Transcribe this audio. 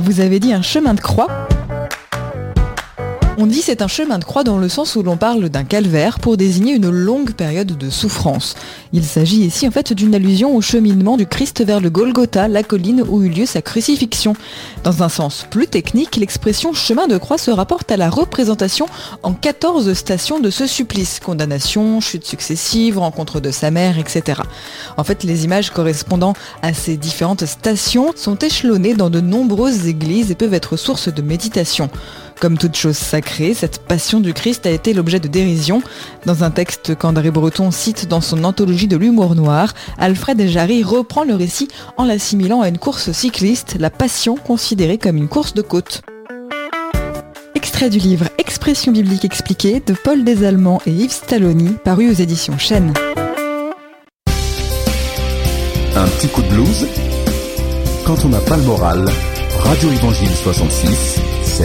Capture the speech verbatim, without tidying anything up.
Vous avez dit un chemin de croix ? On dit c'est un chemin de croix dans le sens où l'on parle d'un calvaire pour désigner une longue période de souffrance. Il s'agit ici en fait d'une allusion au cheminement du Christ vers le Golgotha, la colline où eut lieu sa crucifixion. Dans un sens plus technique, l'expression chemin de croix se rapporte à la représentation en quatorze stations de ce supplice. Condamnation, chute successive, rencontre de sa mère, et cetera. En fait, les images correspondant à ces différentes stations sont échelonnées dans de nombreuses églises et peuvent être source de méditation. Comme toute chose sacrée, cette passion du Christ a été l'objet de dérision. Dans un texte qu'André Breton cite dans son anthologie de l'humour noir, Alfred Jarry reprend le récit en l'assimilant à une course cycliste, la passion considérée comme une course de côte. Extrait du livre Expression biblique expliquée de Paul Desallemands et Yves Stalloni, paru aux éditions Chênes. Un petit coup de blues, quand on n'a pas le moral, Radio Évangile soixante-six